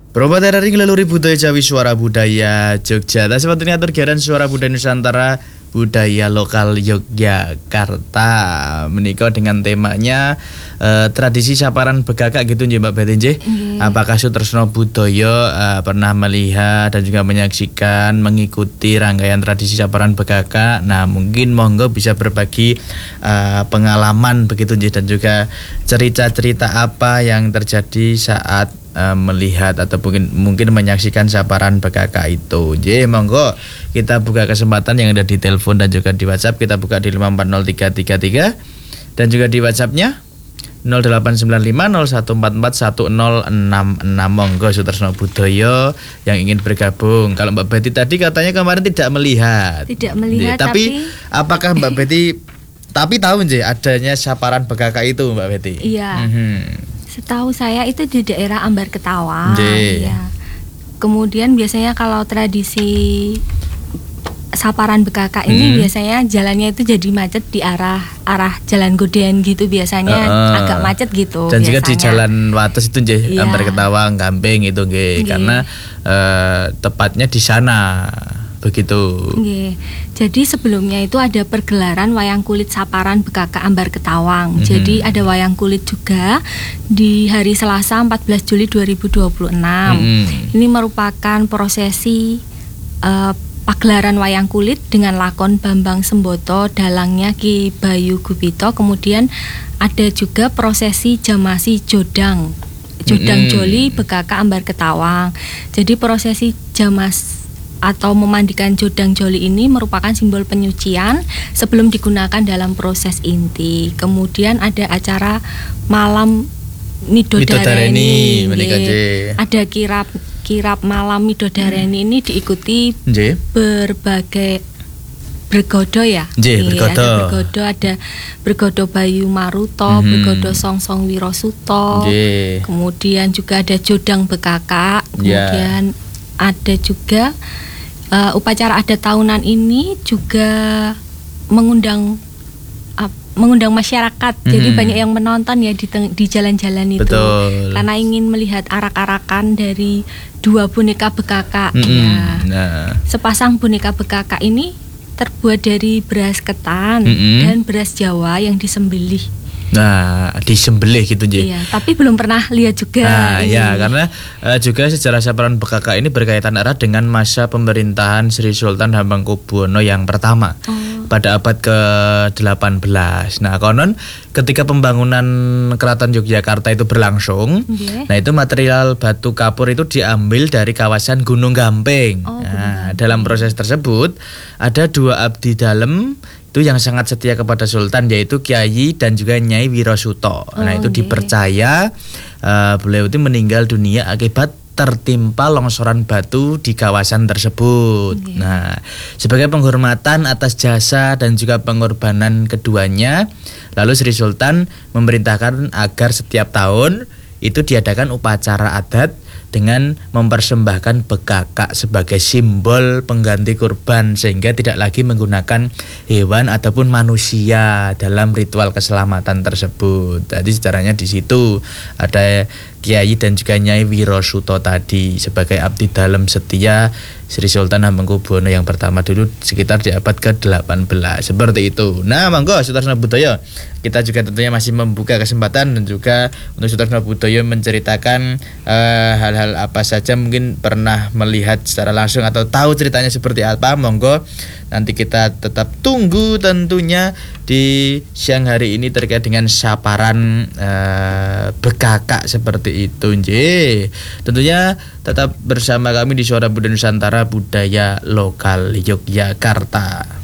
Probateri ngeleluri budaya Jawi Suara Budaya Jogja. Tak sepatutnya atur giaran Suara Budaya Nusantara Budaya Lokal Yogyakarta. Menikah dengan temanya tradisi saparan begakak gitu nggih Mbak Betty nggih. Apakah Sutresno Budaya pernah melihat dan juga menyaksikan mengikuti rangkaian tradisi saparan begakak? Nah, mungkin monggo bisa berbagi pengalaman begitu nggih dan juga cerita-cerita apa yang terjadi saat melihat atau mungkin menyaksikan saparan begakak itu. Jadi monggo kita buka kesempatan yang ada di telepon dan juga di WhatsApp. Kita buka di 540333 dan juga di WhatsAppnya 089501441066. Monggo Sutresno Budaya yang ingin bergabung. Kalau Mbak Betty tadi katanya kemarin tidak melihat. Tidak melihat, tapi apakah Mbak Betty tahu nggih adanya saparan begakak itu Mbak Betty? Iya. Setahu saya itu di daerah Ambar Ketawang. Ya. Kemudian biasanya kalau tradisi saparan begakak ini biasanya jalannya itu jadi macet di arah Jalan Godean gitu biasanya agak macet gitu. Dan biasanya. juga di Jalan Wates itu nggih Ambar Ketawang, Gamping itu nggih karena tepatnya di sana. Begitu. Jadi sebelumnya itu ada pergelaran wayang kulit saparan begakak Ambar Ketawang. Jadi ada wayang kulit juga di hari Selasa 14 Juli 2026. Ini merupakan prosesi pagelaran wayang kulit dengan lakon Bambang Semboto, dalangnya Ki Bayu Gubito. Kemudian ada juga prosesi jamasi Jodang Joli begakak Ambar Ketawang. Jadi prosesi jamas atau memandikan Jodang Joli ini merupakan simbol penyucian sebelum digunakan dalam proses inti. Kemudian ada acara malam Midodareni. Ada kirap malam Midodareni ini diikuti berbagai bergodo ya. Ada bergodo Bayu Maruto, bergodo Songsong Wirosuto. Kemudian juga ada Jodang Begakak. Kemudian ada juga upacara adat tahunan ini juga mengundang masyarakat. Jadi banyak yang menonton ya di jalan-jalan itu. Betul. Karena ingin melihat arak-arakan dari dua boneka begakak. Sepasang boneka begakak ini terbuat dari beras ketan dan beras Jawa yang disembelih. Nah, disembelih gitu nggih. Iya, tapi belum pernah lihat juga. Nah, ya karena juga sejarah saparan begakak ini berkaitan erat dengan masa pemerintahan Sri Sultan Hamengkubuwono yang pertama pada abad ke-18. Nah, konon ketika pembangunan Keraton Yogyakarta itu berlangsung, nah itu material batu kapur itu diambil dari kawasan Gunung Gamping. Dalam proses tersebut ada dua abdi dalem itu yang sangat setia kepada Sultan, yaitu Kiai dan juga Nyai Wirosuto. Nah itu dipercaya beliau itu meninggal dunia akibat tertimpa longsoran batu di kawasan tersebut. Nah, sebagai penghormatan atas jasa dan juga pengorbanan keduanya, lalu Sri Sultan memerintahkan agar setiap tahun itu diadakan upacara adat dengan mempersembahkan begakak sebagai simbol pengganti kurban, sehingga tidak lagi menggunakan hewan ataupun manusia dalam ritual keselamatan tersebut. Jadi sejarahnya di situ ada Kiai dan juga Nyai Wirosuto tadi sebagai abdi dalem setia Sri Sultan Hamengkubuwono yang pertama dulu sekitar di abad ke-18. Seperti itu. Nah, monggo Sutresno Budaya. Kita juga tentunya masih membuka kesempatan dan juga untuk Sutresno Budaya menceritakan hal-hal apa saja mungkin pernah melihat secara langsung atau tahu ceritanya seperti apa. Monggo nanti kita tetap tunggu tentunya di siang hari ini terkait dengan saparan begakak seperti itu nggih. Tentunya tetap bersama kami di Suara Budaya Nusantara Budaya Lokal Yogyakarta.